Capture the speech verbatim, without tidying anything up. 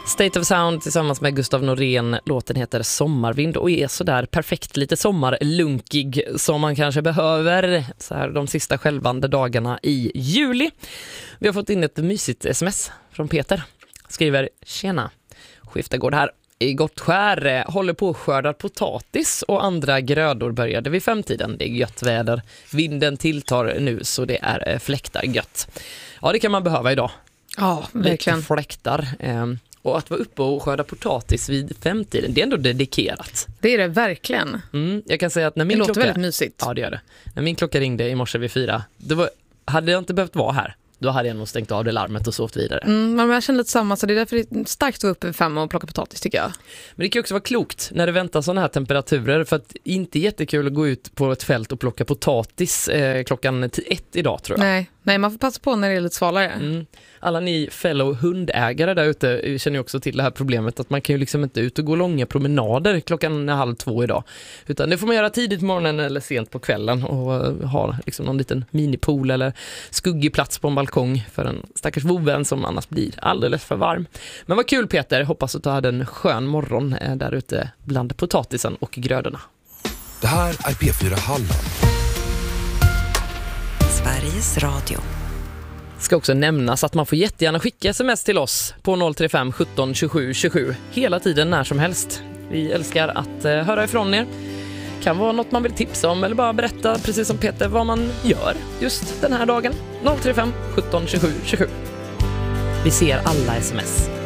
State of Sound tillsammans med Gustav Norén. Låten heter Sommarvind och är så där perfekt lite sommarlunkig som man kanske behöver så här de sista skälvande dagarna i juli. Vi har fått in ett mysigt sms från Peter. Skriver: Tjena, Skiftegård här i Gottskär, håller på att skörda potatis och andra grödor började vid femtiden. Det är gött väder. Vinden tilltar nu så det är fläktar gött. Ja, det kan man behöva idag. Ja, verkligen. Lite fläktar. Och att vara uppe och skörda potatis vid femtiden, det är ändå dedikerat. Det är det verkligen. Mm, jag kan säga att när min det låter klocka, väldigt mysigt. Ja, det gör det. När min klocka ringde i morse vid fyra, då var, hade jag inte behövt vara här. Då hade jag nog stängt av det larmet och sovt vidare. Mm, men jag känner lite samma, så det är därför det är starkt att vara uppe vid fem och plocka potatis, tycker jag. Men det kan också vara klokt när det väntar sådana här temperaturer, för att inte jättekul att gå ut på ett fält och plocka potatis eh, klockan ett idag, tror jag. Nej, nej, man får passa på när det är lite svalare. Mm. Alla ni fellow hundägare där ute känner ju också till det här problemet att man kan ju liksom inte ut och gå långa promenader klockan halv två idag. Utan det får man göra tidigt på morgonen eller sent på kvällen och ha liksom någon liten minipool eller skuggig plats på en balkong för en stackars vovven som annars blir alldeles för varm. Men vad kul, Peter, hoppas att du hade en skön morgon där ute bland potatisen och grödorna. Det här är P fyra Halland. Sveriges Radio. Ska också nämnas att man får jättegärna skicka sms till oss på noll tre fem sjutton tjugosju tjugosju hela tiden när som helst. Vi älskar att eh, höra ifrån er. Kan vara något man vill tipsa om eller bara berätta, precis som Peter, vad man gör just den här dagen. noll tre fem sjutton tjugosju tjugosju. Vi ser alla sms.